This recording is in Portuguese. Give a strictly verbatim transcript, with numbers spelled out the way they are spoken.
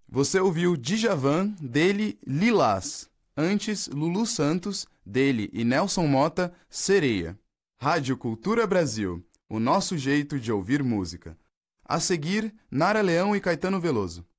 Você ouviu Djavan, dele Lilás. Antes, Lulu Santos, dele e Nelson Mota, Sereia. Rádio Cultura Brasil, o nosso jeito de ouvir música. A seguir, Nara Leão e Caetano Veloso.